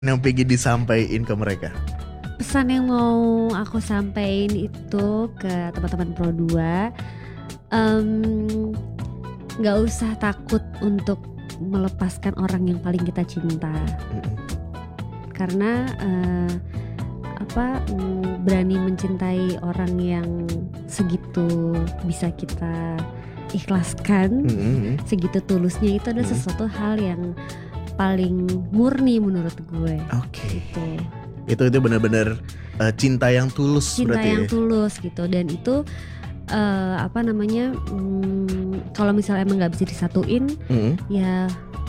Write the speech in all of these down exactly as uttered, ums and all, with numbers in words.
yang pengen disampaikan ke mereka? Pesan yang mau aku sampaikan itu ke teman-teman Pro dua, um, gak usah takut untuk melepaskan orang yang paling kita cinta. Mm-hmm. Karena uh, apa um, berani mencintai orang yang segitu bisa kita ikhlaskan, mm-hmm. segitu tulusnya, itu adalah mm-hmm. sesuatu hal yang paling murni menurut gue. Oke. Okay. Gitu. Itu itu benar-benar uh, cinta yang tulus. Cinta berarti yang ya? tulus gitu. Dan itu uh, apa namanya? Hmm, kalau misalnya emang nggak bisa disatuin, mm-hmm. ya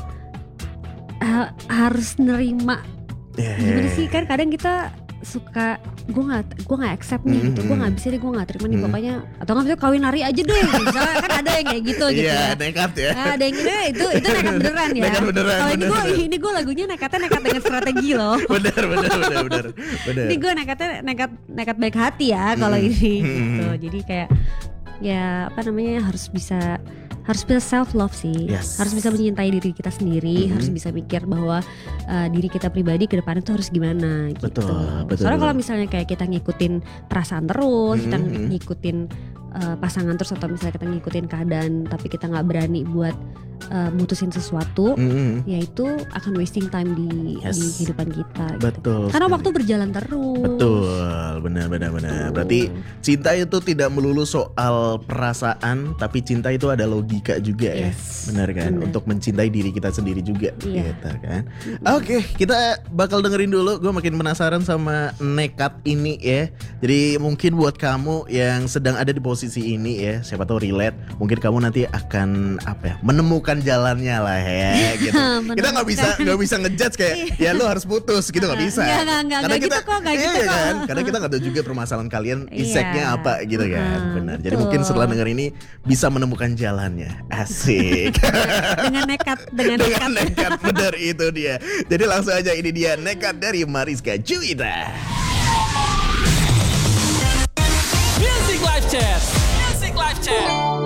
ha- harus nerima. Yeah. Gimana sih, kan kadang kita suka gue nggak gue nggak accept nih, mm-hmm. gitu, gue nggak bisa deh, gue nggak terima nih, mm-hmm. pokoknya, atau nggak bisa kawin lari aja deh, misalnya kan ada yang kayak gitu gitu. Iya, ya. nekat ya. Nah, ada yang gitu, itu itu nekat beneran ya. Nekat beneran. Kalau ini gue ini gue lagunya nekatnya nekat dengan strategi loh. Bener bener bener bener. bener. Ini gue nekatnya nekat nekat baik hati ya kalau mm-hmm. ini gitu. Jadi kayak ya apa namanya, harus bisa harus bisa self love sih, yes. harus bisa mencintai diri kita sendiri, mm-hmm. harus bisa mikir bahwa uh, diri kita pribadi ke depan itu harus gimana gitu. Betul, betul. Soalnya kalau misalnya kayak kita ngikutin perasaan terus, mm-hmm. kita ngikutin uh, pasangan terus, atau misalnya kita ngikutin keadaan tapi kita nggak berani buat uh, mutusin sesuatu, mm-hmm. ya itu akan wasting time di, yes. di kehidupan kita. Betul. Gitu. Karena waktu berjalan terus. Betul, benar benar benar. Berarti cinta itu tidak melulu soal perasaan, tapi cinta itu ada logika juga, yes. ya, benar kan? Bener. Untuk mencintai diri kita sendiri juga, iya. gitu kan? Mm-hmm. Oke, kita bakal dengerin dulu. Gue makin penasaran sama Nekat ini ya. Jadi mungkin buat kamu yang sedang ada di posisi ini ya, siapa tahu relate. Mungkin kamu nanti akan apa ya, menemukan jalannya lah ya, gitu. Kita nggak bisa nggak bisa ngejudge kayak ya lu harus putus gitu, nggak bisa. Nggak, nggak, nggak, Karena nggak kita gitu kok, nggak iya, gitu kok. kan? Karena kita nggak tahu juga permasalahan kalian iseknya iya. apa gitu kan, hmm, benar. betul. Jadi mungkin setelah denger ini bisa menemukan jalannya, asik. dengan nekat, dengan, dengan nekat, nekat bener itu dia. Jadi langsung aja, ini dia Nekat dari Mariska Juwita. Music Live Chat, Music Live Chat.